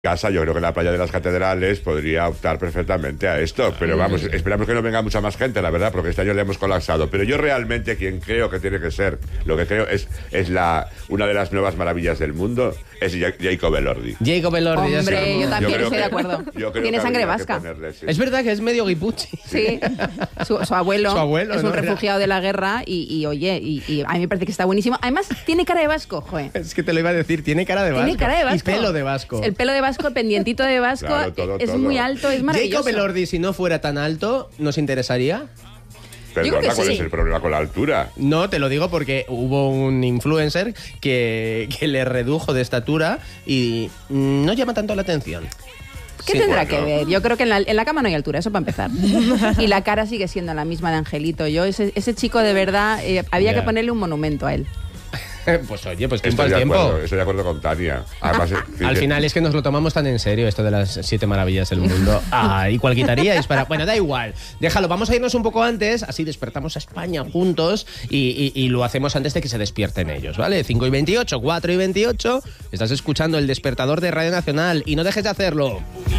casa, yo creo que la playa de las Catedrales podría optar perfectamente a esto, pero vamos, esperamos que no venga mucha más gente, la verdad, porque este año le hemos colapsado. Pero yo realmente quien creo que tiene que ser, lo que creo es una de las nuevas maravillas del mundo, es Jacob Elordi. Jacob Elordi. Hombre, yo también estoy de acuerdo. Tiene sangre vasca. Sí. Es verdad que es medio guipuchi. Sí, su abuelo es un refugiado de la guerra y a mí me parece que está buenísimo. Además, tiene cara de vasco, joder. Es que te lo iba a decir, tiene cara de vasco. Tiene cara de vasco. Y pelo de vasco. El pelo de vasco, pendientito de vasco, claro, es todo. muy alto, es maravilloso. Jacob Elordi, si no fuera tan alto, ¿nos interesaría? Pero ¿cuál es el problema con la altura? No, te lo digo porque hubo un influencer que le redujo de estatura y no llama tanto la atención. ¿Qué tendrá que ver? Yo creo que en la cama no hay altura, eso para empezar. Y la cara sigue siendo la misma de Angelito. Ese chico de verdad, había que ponerle un monumento a él. Pues oye, pues tiempo al tiempo. Estoy de acuerdo con Tania. Además, al final es que nos lo tomamos tan en serio esto de las 7 maravillas del mundo. ¿Y cuál quitaríais? Bueno, da igual. Déjalo, vamos a irnos un poco antes, así despertamos a España juntos y lo hacemos antes de que se despierten ellos, ¿vale? 5:28, 4:28. Estás escuchando El Despertador de Radio Nacional y no dejes de hacerlo.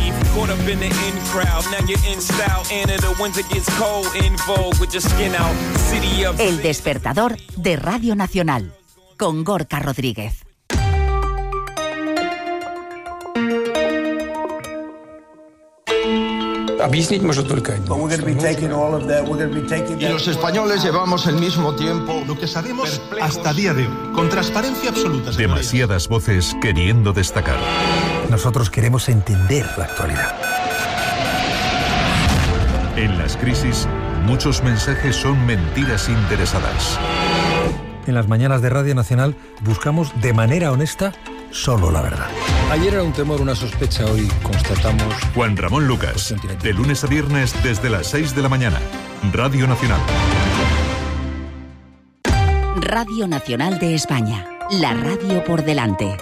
El Despertador de Radio Nacional. Con Gorka Rodríguez. Y los españoles llevamos el mismo tiempo. Lo que sabemos hasta día de hoy, con transparencia absoluta. Demasiadas voces queriendo destacar. Nosotros queremos entender la actualidad. En las crisis, muchos mensajes son mentiras interesadas. En las mañanas de Radio Nacional buscamos de manera honesta solo la verdad. Ayer era un temor, una sospecha, hoy constatamos... Juan Ramón Lucas, de lunes a viernes desde las 6 de la mañana. Radio Nacional. Radio Nacional de España. La radio por delante.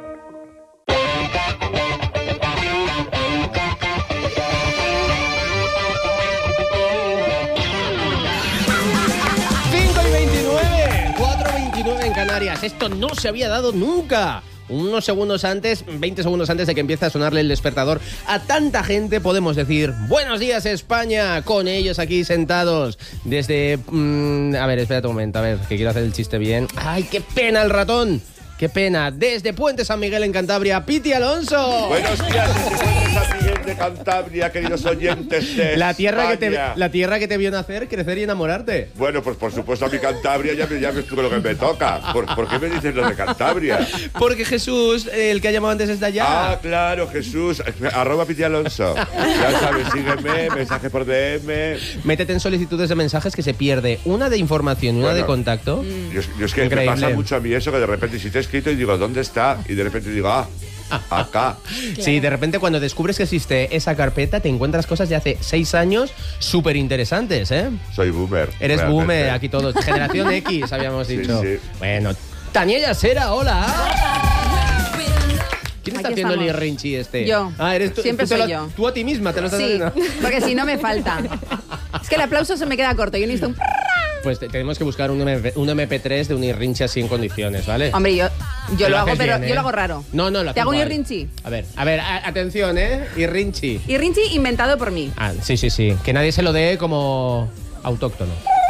Esto no se había dado nunca. Unos segundos antes, 20 segundos antes de que empiece a sonarle el despertador, a tanta gente podemos decir buenos días España, con ellos aquí sentados desde... a ver, espérate un momento, a ver, que quiero hacer el chiste bien. ¡Ay, qué pena el ratón! ¡Qué pena! Desde Puente San Miguel en Cantabria, Piti Alonso. Buenos días desde Puente San Miguel de Cantabria, queridos oyentes de la tierra que te vio nacer, crecer y enamorarte. Bueno, pues por supuesto a mi Cantabria ya ves tú lo que me toca. ¿Por qué me dices lo de Cantabria? Porque Jesús, el que ha llamado antes, es de allá. Ah, claro, Jesús. @Piti Alonso. Ya sabes, sígueme, mensaje por DM. Métete en solicitudes de mensajes que se pierde una de información y una de contacto. Yo es que me pasa mucho a mí eso, que de repente si te he escrito y digo, ¿dónde está? Y de repente digo, acá. Sí, de repente cuando descubres que existe esa carpeta te encuentras cosas de hace 6 años súper interesantes, ¿eh? Soy boomer. Eres realmente. Boomer, aquí todos. Generación X, habíamos dicho. Sí. Bueno, Tania Yasera, hola. ¿Quién está haciendo el irrinchi este? Yo. Eres tú. Siempre soy yo. Tú a ti misma te lo estás haciendo. Porque si no me falta. Es que el aplauso se me queda corto. Yo necesito un... Pues tenemos que buscar un MP3 de un irrinchi así en condiciones, ¿vale? Hombre, yo lo hago, pero bien, ¿eh? yo lo hago raro. No, lo ¿Te hago un igual. irrinchi? A ver, atención, irrinchi. Irrinchi inventado por mí. Sí. Que nadie se lo dé como autóctono.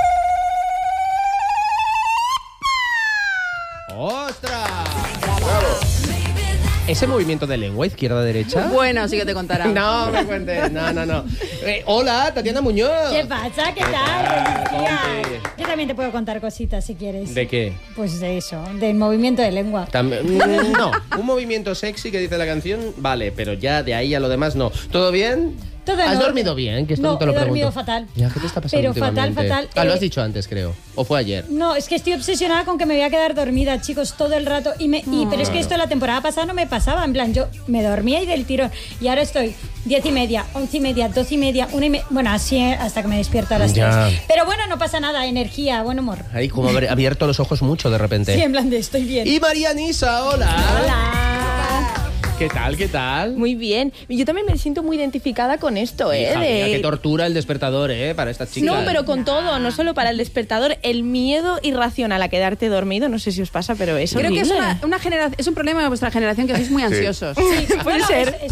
¡Ostras! ¡Bravo! ¿Ese movimiento de lengua izquierda-derecha? Bueno, sí que te contará. No me cuentes, no. Hola, Tatiana Muñoz. ¿Qué pasa? ¿Qué tal? Buenos días. Yo también te puedo contar cositas si quieres. ¿De qué? Pues de eso, del movimiento de lengua. No, un movimiento sexy que dice la canción, vale, pero ya de ahí a lo demás no. ¿Todo bien? Todo ¿Has en dormido orden. bien? Que esto no, no te lo he dormido pregunto. fatal. Ya, ¿qué te está pasando Pero fatal. últimamente? Lo has dicho antes, creo. ¿O fue ayer? No, es que estoy obsesionada con que me voy a quedar dormida, chicos, todo el rato. Pero es que esto la temporada pasada no me pasaba. En plan, yo me dormía y del tirón. Y ahora estoy 10:30, 11:30, 12:30, 1:30. Bueno, así hasta que me despierto a las 3. Pero bueno, no pasa nada. Energía, buen humor. Ahí, como haber abierto los ojos mucho de repente. Sí, en plan de estoy bien. Y María Nisa, hola. Hola. ¿Qué tal, qué tal? Muy bien. Yo también me siento muy identificada con esto, Hija mía, qué tortura el despertador, para estas chicas. No, pero con todo, no solo para el despertador, el miedo irracional a quedarte dormido, no sé si os pasa, pero es Creo horrible. que es una generación, es un problema de vuestra generación que sois muy ansiosos. Sí, puede ser.